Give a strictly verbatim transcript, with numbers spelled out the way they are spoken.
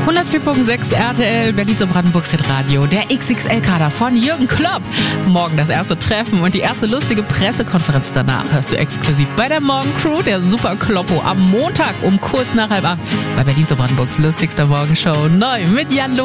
hundertvier Komma sechs R T L, Berlin und Brandenburgs Hitradio, der X X L-Kader von Jürgen Klopp. Morgen das erste Treffen und die erste lustige Pressekonferenz danach hörst du exklusiv bei der Morgencrew, der Super Kloppo, am Montag um kurz nach halb acht bei Berlin und Brandenburgs lustigster Morgenshow. Neu mit Jan Lo.